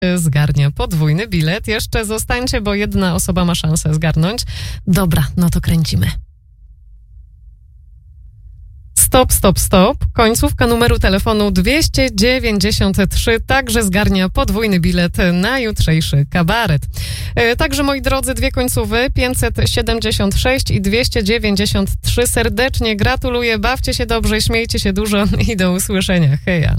zgarnia podwójny bilet. Jeszcze zostańcie, bo jedna osoba ma szansę zgarnąć. Dobra, no to kręcimy. Stop. Końcówka numeru telefonu 293 także zgarnia podwójny bilet na jutrzejszy kabaret. Także, moi drodzy, dwie końcówy 576 i 293. Serdecznie gratuluję, bawcie się dobrze, śmiejcie się dużo i do usłyszenia. Heja.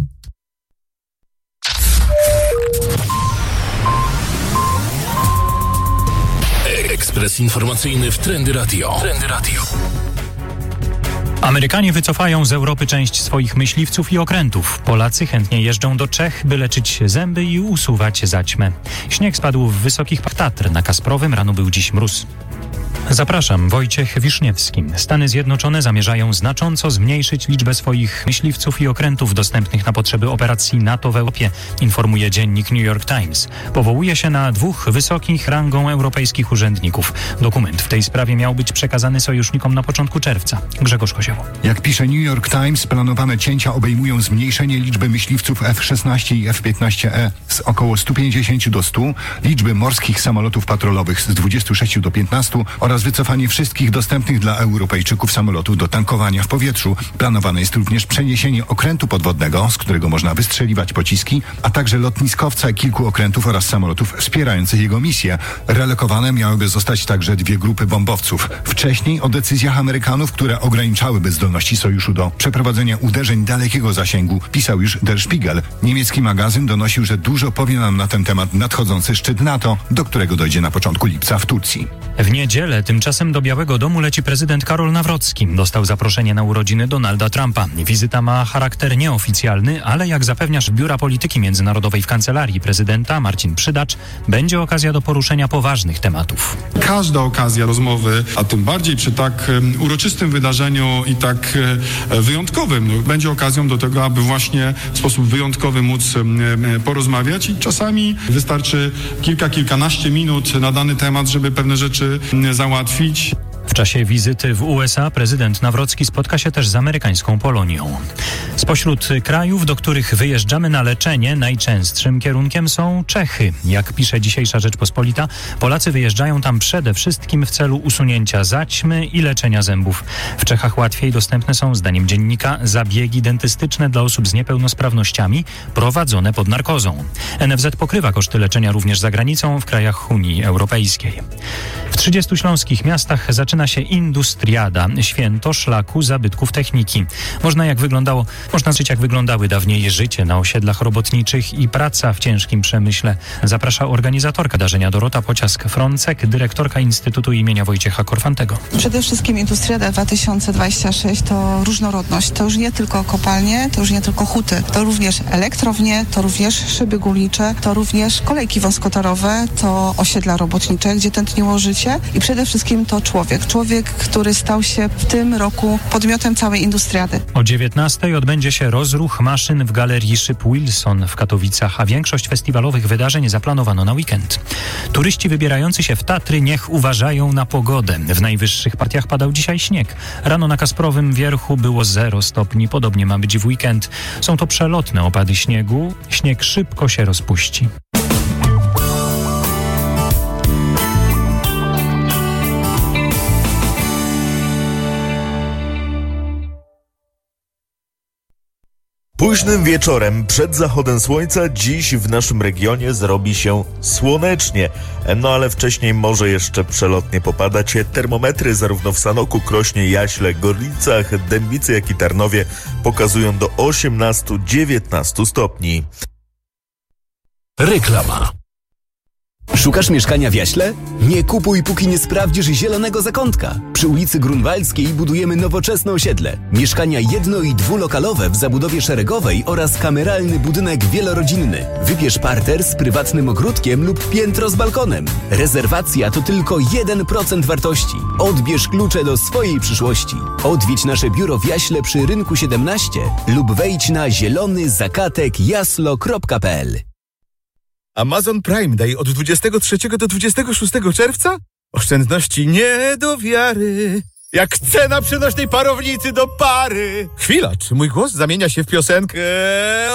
Ekspres informacyjny w Trendy Radio. Amerykanie wycofają z Europy część swoich myśliwców i okrętów. Polacy chętnie jeżdżą do Czech, by leczyć zęby i usuwać zaćmę. Śnieg spadł w wysokich Tatr. Na Kasprowym rano był dziś mróz. Zapraszam, Wojciech Wiszniewski. Stany Zjednoczone zamierzają znacząco zmniejszyć liczbę swoich myśliwców i okrętów dostępnych na potrzeby operacji NATO w Europie, informuje dziennik New York Times. Powołuje się na dwóch wysokich rangą europejskich urzędników. Dokument w tej sprawie miał być przekazany sojusznikom na początku czerwca. Grzegorz Kozioł. Jak pisze New York Times, planowane cięcia obejmują zmniejszenie liczby myśliwców F-16 i F-15E z około 150 do 100, liczby morskich samolotów patrolowych z 26 do 15 oraz wycofanie wszystkich dostępnych dla Europejczyków samolotów do tankowania w powietrzu. Planowane jest również przeniesienie okrętu podwodnego, z którego można wystrzeliwać pociski, a także lotniskowca i kilku okrętów oraz samolotów wspierających jego misję. Relokowane miałyby zostać także dwie grupy bombowców. Wcześniej o decyzjach Amerykanów, które ograniczałyby zdolności sojuszu do przeprowadzenia uderzeń dalekiego zasięgu, pisał już Der Spiegel. Niemiecki magazyn donosił, że dużo powie nam na ten temat nadchodzący szczyt NATO, do którego dojdzie na początku lipca w Turcji. W niedzielę tymczasem do Białego Domu leci prezydent Karol Nawrocki. Dostał zaproszenie na urodziny Donalda Trumpa. Wizyta ma charakter nieoficjalny, ale jak zapewnia szef Biura Polityki Międzynarodowej w Kancelarii Prezydenta Marcin Przydacz, będzie okazja do poruszenia poważnych tematów. Każda okazja rozmowy, a tym bardziej przy tak uroczystym wydarzeniu i tak wyjątkowym, będzie okazją do tego, aby właśnie w sposób wyjątkowy móc porozmawiać i czasami wystarczy kilkanaście minut na dany temat, żeby pewne rzeczy załatwić. W czasie wizyty w USA prezydent Nawrocki spotka się też z amerykańską Polonią. Spośród krajów, do których wyjeżdżamy na leczenie, najczęstszym kierunkiem są Czechy. Jak pisze dzisiejsza Rzeczpospolita, Polacy wyjeżdżają tam przede wszystkim w celu usunięcia zaćmy i leczenia zębów. W Czechach łatwiej dostępne są, zdaniem dziennika, zabiegi dentystyczne dla osób z niepełnosprawnościami prowadzone pod narkozą. NFZ pokrywa koszty leczenia również za granicą w krajach Unii Europejskiej. W 30 śląskich miastach zaczyna się Industriada, święto szlaku zabytków techniki. Można zobaczyć, jak wyglądały dawniej życie na osiedlach robotniczych i praca w ciężkim przemyśle. Zaprasza organizatorka darzenia Dorota Pociask-Frącek, dyrektorka Instytutu imienia Wojciecha Korfantego. Przede wszystkim Industriada 2026 to różnorodność. To już nie tylko kopalnie, to już nie tylko huty. To również elektrownie, to również szyby górnicze, to również kolejki wąskotorowe, to osiedla robotnicze, gdzie tętniło życie i przede wszystkim to człowiek. Człowiek, który stał się w tym roku podmiotem całej Industriady. O 19:00 odbędzie się rozruch maszyn w Galerii Szyb Wilson w Katowicach, a większość festiwalowych wydarzeń zaplanowano na weekend. Turyści wybierający się w Tatry niech uważają na pogodę. W najwyższych partiach padał dzisiaj śnieg. Rano na Kasprowym Wierchu było 0 stopni. Podobnie ma być w weekend. Są to przelotne opady śniegu. Śnieg szybko się rozpuści. Późnym wieczorem, przed zachodem słońca, dziś w naszym regionie zrobi się słonecznie. No ale wcześniej może jeszcze przelotnie popadać. Termometry zarówno w Sanoku, Krośnie, Jaśle, Gorlicach, Dębicy, jak i Tarnowie pokazują do 18-19 stopni. Reklama. Szukasz mieszkania w Jaśle? Nie kupuj, póki nie sprawdzisz zielonego zakątka. Przy ulicy Grunwaldzkiej budujemy nowoczesne osiedle. Mieszkania jedno- i dwulokalowe w zabudowie szeregowej oraz kameralny budynek wielorodzinny. Wybierz parter z prywatnym ogródkiem lub piętro z balkonem. Rezerwacja to tylko 1% wartości. Odbierz klucze do swojej przyszłości. Odwiedź nasze biuro w Jaśle przy Rynku 17 lub wejdź na zielonyzakatekjaslo.pl. Amazon Prime Day od 23 do 26 czerwca? Oszczędności nie do wiary. Jak cena przenośnej parownicy do pary. Chwila, czy mój głos zamienia się w piosenkę?